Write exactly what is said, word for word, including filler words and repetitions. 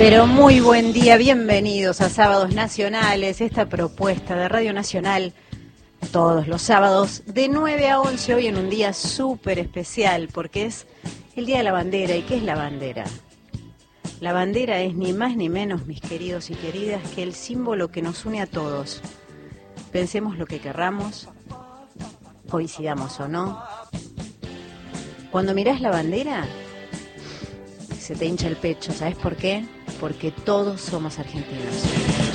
Pero muy buen día, bienvenidos a Sábados Nacionales, esta propuesta de Radio Nacional todos los sábados de nueve a once, hoy en un día súper especial porque es el Día de la Bandera. ¿Y qué es la bandera? La bandera es ni más ni menos, mis queridos y queridas, que el símbolo que nos une a todos. Pensemos lo que querramos, coincidamos o no. Cuando mirás la bandera, se te hincha el pecho, ¿sabes por qué? Porque todos somos argentinos.